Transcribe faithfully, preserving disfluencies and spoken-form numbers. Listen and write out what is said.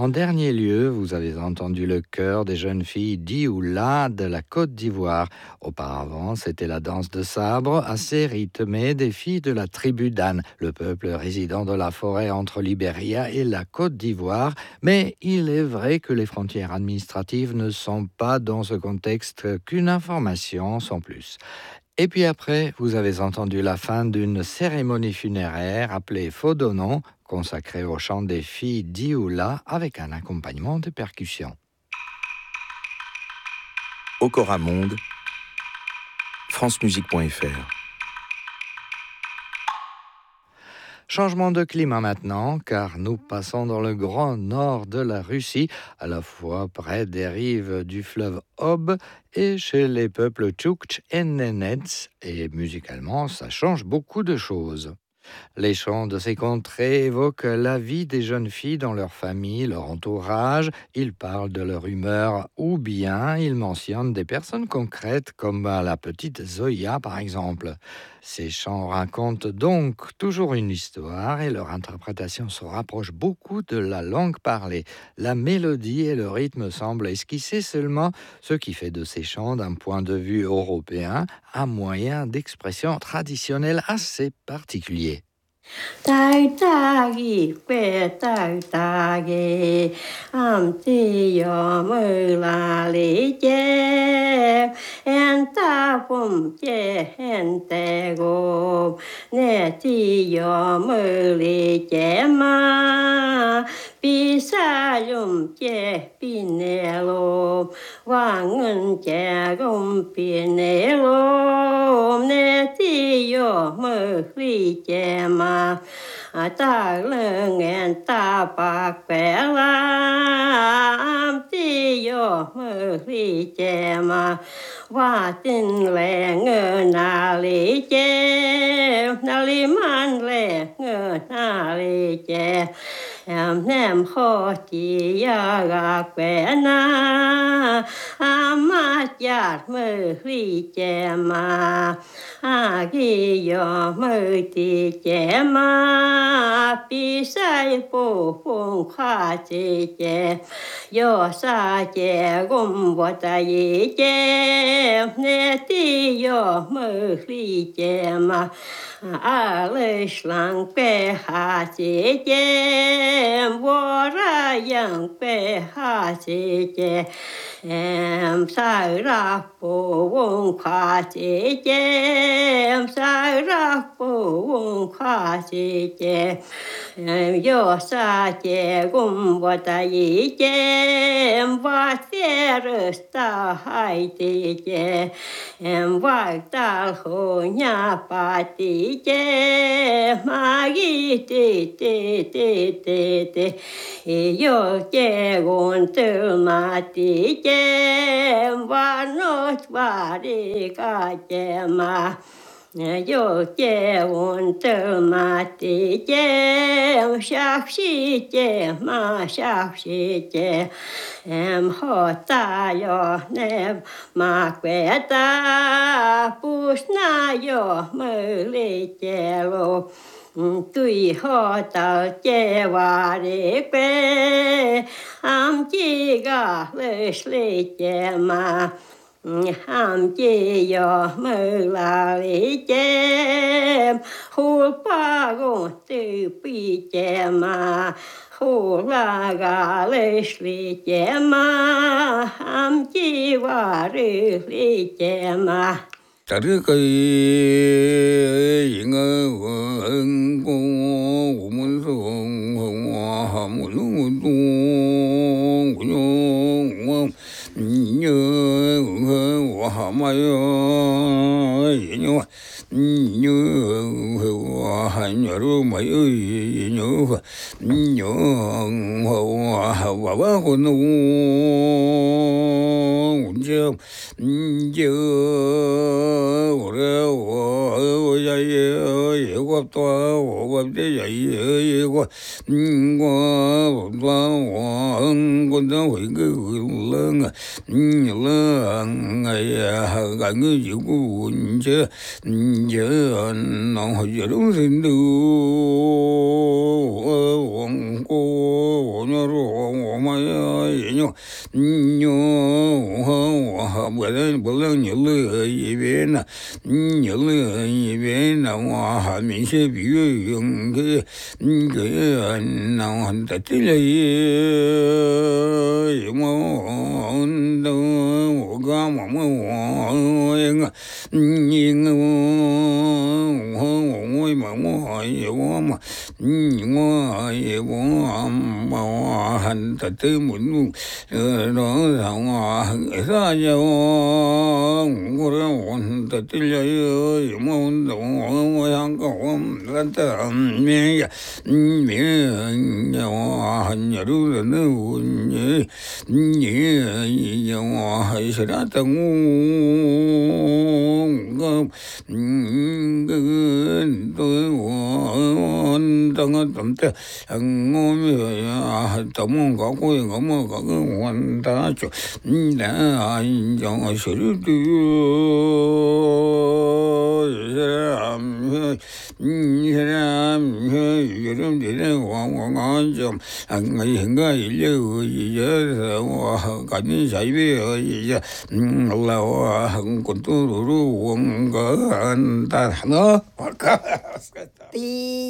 En dernier lieu, vous avez entendu le chœur des jeunes filles d'Ioula de la Côte d'Ivoire. Auparavant, c'était la danse de sabre assez rythmée des filles de la tribu Dan, le peuple résident de la forêt entre Libéria et la Côte d'Ivoire. Mais il est vrai que les frontières administratives ne sont pas dans ce contexte qu'une information sans plus. Et puis après, vous avez entendu la fin d'une cérémonie funéraire appelée Fodonon, consacrée au chant des filles d'Ioula avec un accompagnement de percussions. Okora Monde, france musique point f r. Changement de climat maintenant, car nous passons dans le grand nord de la Russie, à la fois près des rives du fleuve Ob et chez les peuples Tchoukch et Nenets. Et musicalement, ça change beaucoup de choses. Les chants de ces contrées évoquent la vie des jeunes filles dans leur famille, leur entourage. Ils parlent de leur humeur ou bien ils mentionnent des personnes concrètes comme la petite Zoya par exemple. Ces chants racontent donc toujours une histoire et leur interprétation se rapproche beaucoup de la langue parlée. La mélodie et le rythme semblent esquisser seulement, ce qui fait de ces chants d'un point de vue européen un moyen d'expression traditionnel assez particulier. Tai tagi que tai tagi am ti yo mơ la li che en ta pum che en te go ne ti yo mơ li che ma pi sa yum che pi ne lo wang ngân che gom pi ne lo ne ti yo mơ li che ma ta lơ ngàn ta bạc vẻ lam ti yo mơ li che ma wa tin le ngơ na li che na li man le ngơ na li che em nem kho chi ya ga que na ama ya mơ li che ma a gi yo mơ ti che ma pi sai po phong kha chi che yo sa che gom wa ta yi che ne ti yo mơ li che ma a le shlang pe ha chi che wo ra yang pe ha chi che em sai ra po wong kha chi che em sai ra po wong kha chi che em yo sa che gum wa ta yi che em va ter sta hai ti che em va ta ho nya pa ti che ma gi ti ti ti ti ti yo che gon tu ma ti che em va no va ri ka che ma yo che gon tu ma ti che em sha shi che ma sha shi che em ho ta yo ne ma que ta pus na yo mơ li che lo tùy ho ta che wa re pe am chi ga le sle che ma ham chi yo mơ la li che hu pa go tu pi che ma hu la ga le sle che ma ham chi wa re li che ma 다르게 잉어 고 우문서 홍화 무능도 군용 인여 와마여 인여 인여 한여로 마여 인여 인여 와와고노 운정 인여 당의 지구 이제 이제 나하여름 생도 원고 원여로 오마야 인요 인요 뭐는 뭐는 열려 이베나 열려 이베나 와 민세 비유 영게 그 나한테 들려 이모도 오가 뭐뭐가 잉잉 오이 뭐뭐 이모마 이모 이모 엄마 한테 때문 너랑아 사냐 그래 온다 들려요 이모도 양가 온다 미야 미야 한여루는 운이 니 영화 이시라다 웅가 또 원당아 덤때 양몸이야 너무 가고 이거 뭐 가고 원다 줘 나 인정 서류도 사람 사람 여름 되는 왕왕한 좀 안가인가 일려 이제서 가진 사이베 이제 올라와 한 곳으로 원가 한다 하나